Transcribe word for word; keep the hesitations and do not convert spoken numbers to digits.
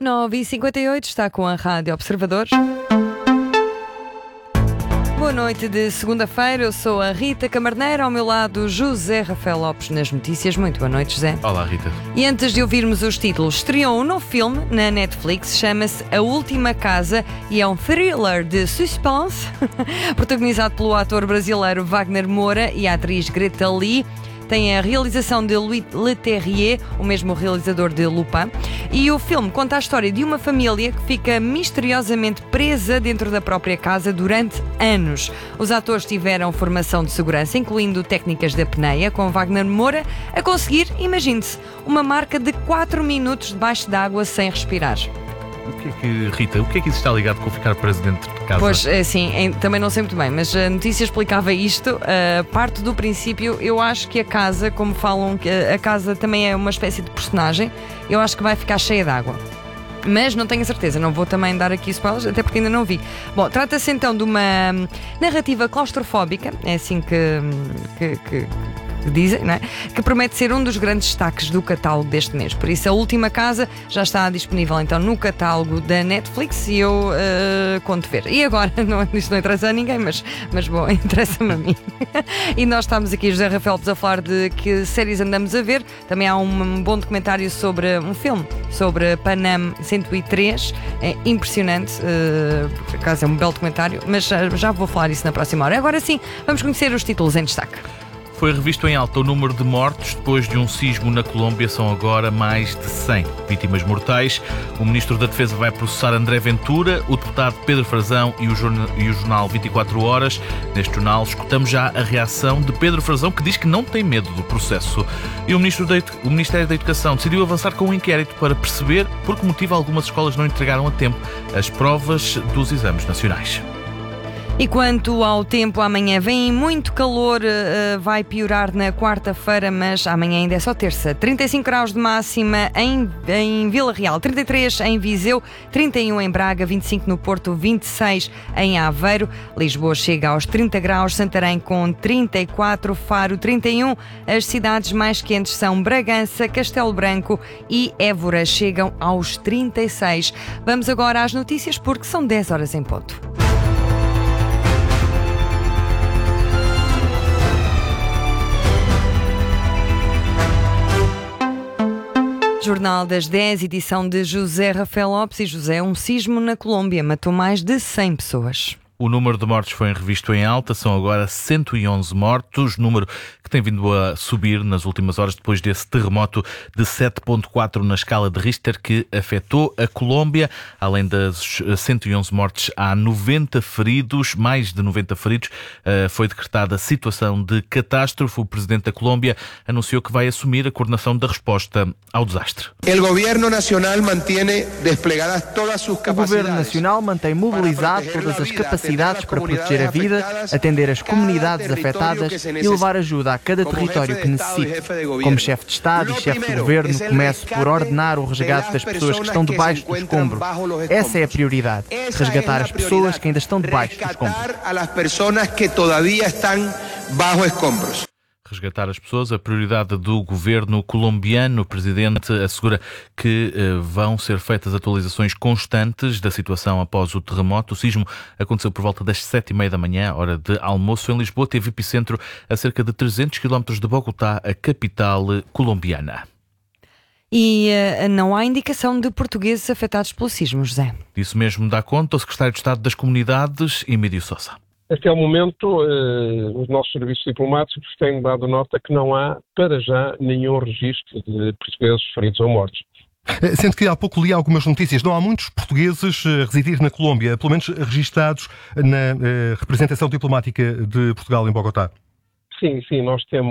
nove e cinquenta e oito, está com a Rádio Observador. Boa noite de segunda-feira, eu sou a Rita Camarneiro, ao meu lado José Rafael Lopes nas notícias. Muito boa noite, José. Olá, Rita. E antes de ouvirmos os títulos, estreou um novo filme na Netflix, chama-se A Última Casa e é um thriller de suspense, protagonizado pelo ator brasileiro Wagner Moura e a atriz Greta Lee. Tem a realização de Louis Leterrier, o mesmo realizador de Lupin. E o filme conta a história de uma família que fica misteriosamente presa dentro da própria casa durante anos. Os atores tiveram formação de segurança, incluindo técnicas de apneia, com Wagner Moura a conseguir, imagine-se, uma marca de quatro minutos debaixo d'água sem respirar. O que é que, Rita, o que é que isso está ligado com ficar preso dentro de casa? Pois, assim, também não sei muito bem, mas a notícia explicava isto. Uh, parte do princípio, eu acho que a casa, como falam, que a casa também é uma espécie de personagem, eu acho que vai ficar cheia de água. Mas não tenho a certeza, não vou também dar aqui spoilers, até porque ainda não vi. Bom, trata-se então de uma narrativa claustrofóbica, é assim que, que, que, que dizem, não é? Que promete ser um dos grandes destaques do catálogo deste mês. Por isso, A Última Casa já está disponível então no catálogo da Netflix e eu uh, conto ver. E agora, não, isto não interessa a ninguém, mas, mas bom, interessa-me a mim. E nós estamos aqui, José Rafael, a falar de que séries andamos a ver. Também há um bom documentário sobre um filme, sobre Panam cento e três, é impressionante, uh, por acaso é um belo documentário, mas já, já vou falar isso na próxima hora. Agora sim, vamos conhecer os títulos em destaque. Foi revisto em alta o número de mortos depois de um sismo na Colômbia. São agora mais de cem vítimas mortais. O Ministro da Defesa vai processar André Ventura, o deputado Pedro Frazão e o, jornal, e o jornal vinte e quatro horas. Neste jornal escutamos já a reação de Pedro Frazão, que diz que não tem medo do processo. E o, Ministro da, o Ministério da Educação decidiu avançar com um inquérito para perceber por que motivo algumas escolas não entregaram a tempo as provas dos exames nacionais. E quanto ao tempo, amanhã vem muito calor, uh, vai piorar na quarta-feira, mas amanhã ainda é só terça. trinta e cinco graus de máxima em, em Vila Real, trinta e três em Viseu, trinta e um em Braga, vinte e cinco no Porto, vinte e seis em Aveiro. Lisboa chega aos trinta graus, Santarém com trinta e quatro, Faro trinta e um. As cidades mais quentes são Bragança, Castelo Branco e Évora, chegam aos trinta e seis. Vamos agora às notícias porque são dez horas em ponto. Jornal das dez, edição de José Rafael Lopes. E José, um sismo na Colômbia matou mais de cem pessoas. O número de mortos foi revisto em alta, são agora cento e onze mortos, número que tem vindo a subir nas últimas horas depois desse terremoto de sete ponto quatro na escala de Richter que afetou a Colômbia. Além das cento e onze mortes, há noventa feridos, mais de noventa feridos. Foi decretada a situação de catástrofe. O presidente da Colômbia anunciou que vai assumir a coordenação da resposta ao desastre. O governo nacional mantém desplegadas todas as suas capacidades. O governo nacional mantém mobilizado todas as capacidades para proteger a vida, atender as comunidades afetadas e levar ajuda a cada território que necessite. Como chefe de Estado e chefe de Governo, começo por ordenar o resgate das pessoas que estão debaixo do escombro. Essa é a prioridade, resgatar as pessoas que ainda estão debaixo do escombro. Resgatar as pessoas, a prioridade do governo colombiano. O presidente assegura que eh, vão ser feitas atualizações constantes da situação após o terremoto. O sismo aconteceu por volta das sete e meia da manhã, hora de almoço. Em Lisboa teve epicentro a cerca de trezentos quilómetros de Bogotá, a capital colombiana. E uh, não há indicação de portugueses afetados pelo sismo, José. Disso mesmo dá conta o secretário de Estado das Comunidades, Emílio Sousa. Até ao momento, eh, os nossos serviços diplomáticos têm dado nota que não há, para já, nenhum registro de portugueses feridos ou mortos. Sendo que há pouco li algumas notícias, não há muitos portugueses a residir na Colômbia, pelo menos registados na eh, representação diplomática de Portugal em Bogotá. Sim, sim, nós temos